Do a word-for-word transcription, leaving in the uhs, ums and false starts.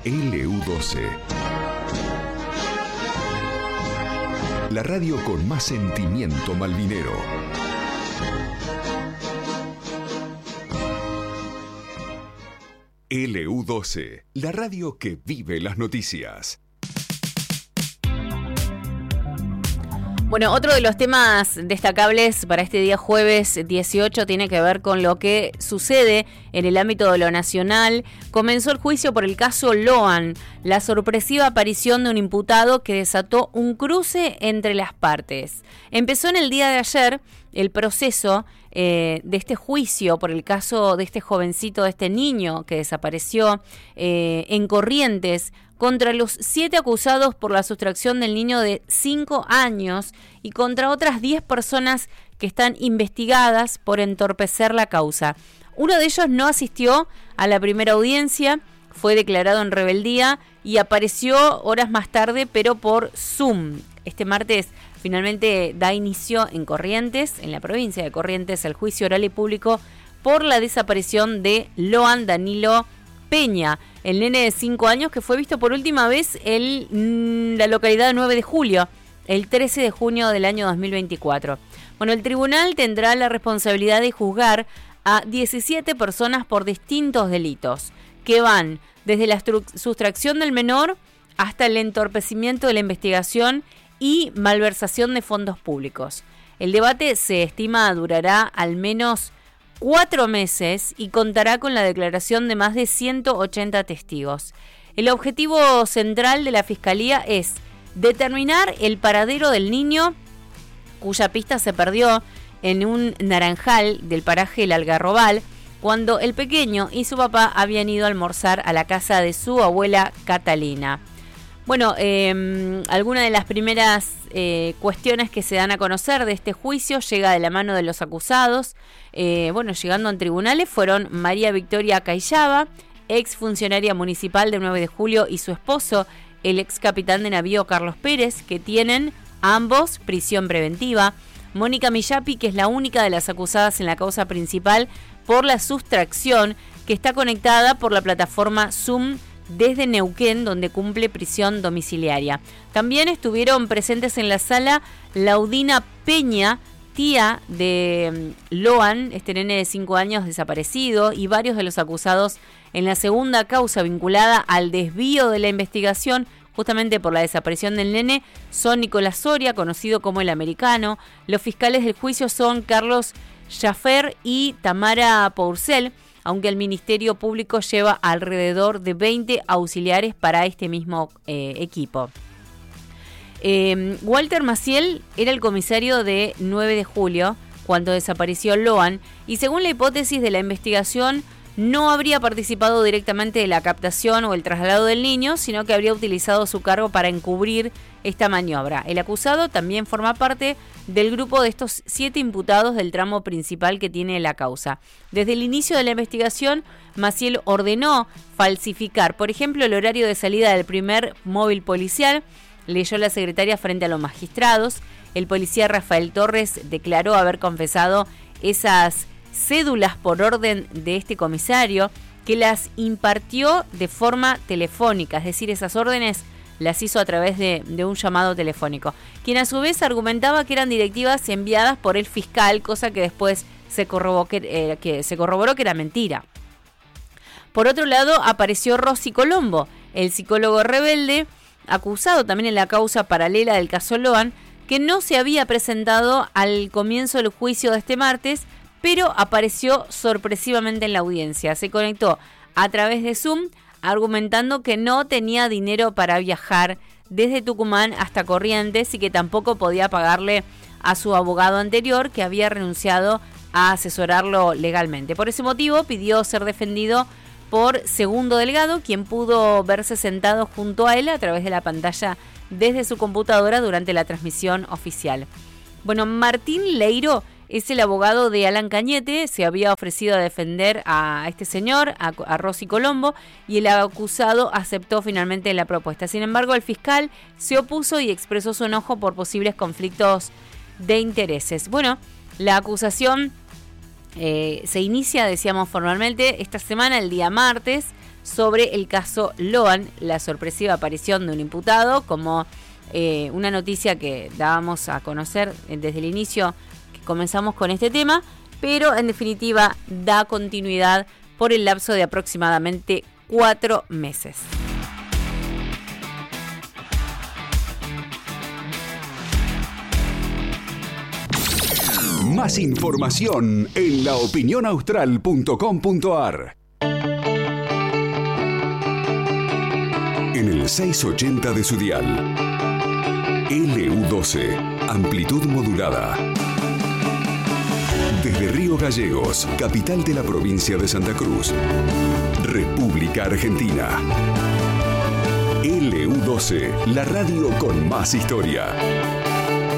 L U doce. La radio con más sentimiento malvinero. L U doce, la radio que vive las noticias. Bueno, otro de los temas destacables para este día jueves dieciocho tiene que ver con lo que sucede en el ámbito de lo nacional. Comenzó el juicio por el caso Loan, la sorpresiva aparición de un imputado que desató un cruce entre las partes. Empezó en el día de ayer el proceso eh, de este juicio por el caso de este jovencito, de este niño que desapareció eh, en Corrientes, contra los siete acusados por la sustracción del niño de cinco años y contra otras diez personas que están investigadas por entorpecer la causa. Uno de ellos no asistió a la primera audiencia, fue declarado en rebeldía y apareció horas más tarde, pero por Zoom. Este martes finalmente da inicio en Corrientes, en la provincia de Corrientes, el juicio oral y público por la desaparición de Loan Danilo Peña, el nene de cinco años que fue visto por última vez en la localidad de nueve de julio, el trece de junio del año dos mil veinticuatro. Bueno, el tribunal tendrá la responsabilidad de juzgar a diecisiete personas por distintos delitos, que van desde la sustracción del menor hasta el entorpecimiento de la investigación y malversación de fondos públicos. El debate se estima durará al menos cuatro meses y contará con la declaración de más de ciento ochenta testigos. El objetivo central de la Fiscalía es determinar el paradero del niño, cuya pista se perdió en un naranjal del paraje El Algarrobal, cuando el pequeño y su papá habían ido a almorzar a la casa de su abuela Catalina. Bueno, eh, alguna de las primeras eh, cuestiones que se dan a conocer de este juicio llega de la mano de los acusados. Eh, bueno, llegando a tribunales fueron María Victoria Cayaba, ex funcionaria municipal de nueve de julio, y su esposo, el ex capitán de navío Carlos Pérez, que tienen ambos prisión preventiva. Mónica Millapi, que es la única de las acusadas en la causa principal por la sustracción, que está conectada por la plataforma Zoom desde Neuquén, donde cumple prisión domiciliaria. También estuvieron presentes en la sala Laudina Peña, tía de Loan, este nene de cinco años desaparecido, y varios de los acusados en la segunda causa vinculada al desvío de la investigación justamente por la desaparición del nene son Nicolás Soria, conocido como el Americano. Los fiscales del juicio son Carlos Schaffer y Tamara Pourcel, aunque el Ministerio Público lleva alrededor de veinte auxiliares para este mismo eh, equipo. Eh, Walter Maciel era el comisario de nueve de julio cuando desapareció Loan y, según la hipótesis de la investigación, no habría participado directamente de la captación o el traslado del niño, sino que habría utilizado su cargo para encubrir esta maniobra. El acusado también forma parte del grupo de estos siete imputados del tramo principal que tiene la causa. Desde el inicio de la investigación, Maciel ordenó falsificar, por ejemplo, el horario de salida del primer móvil policial. Leyó la secretaria frente a los magistrados. El policía Rafael Torres declaró haber confesado esas cédulas por orden de este comisario, que las impartió de forma telefónica, es decir, esas órdenes las hizo a través de, de un llamado telefónico, quien a su vez argumentaba que eran directivas enviadas por el fiscal, cosa que después se corroboró que, eh, que, se corroboró que era mentira. Por otro lado, apareció Rosy Colombo, el psicólogo rebelde, acusado también en la causa paralela del caso Loan, que no se había presentado al comienzo del juicio de este martes, pero apareció sorpresivamente en la audiencia. Se conectó a través de Zoom, argumentando que no tenía dinero para viajar desde Tucumán hasta Corrientes y que tampoco podía pagarle a su abogado anterior, que había renunciado a asesorarlo legalmente. Por ese motivo pidió ser defendido por Segundo Delgado, quien pudo verse sentado junto a él a través de la pantalla desde su computadora durante la transmisión oficial. Bueno, Martín Leiro es el abogado de Alan Cañete, se había ofrecido a defender a este señor, a, a Rosy Colombo, y el acusado aceptó finalmente la propuesta. Sin embargo, el fiscal se opuso y expresó su enojo por posibles conflictos de intereses. Bueno, la acusación eh, se inicia, decíamos formalmente, esta semana, el día martes, sobre el caso Loan, la sorpresiva aparición de un imputado, como eh, una noticia que dábamos a conocer desde el inicio que comenzamos con este tema, pero en definitiva da continuidad por el lapso de aproximadamente cuatro meses. Más información en la opinión austral punto com punto a r. En el seiscientos ochenta de su dial. L U doce, amplitud modulada. Desde Río Gallegos, capital de la provincia de Santa Cruz, República Argentina. L U doce, la radio con más historia.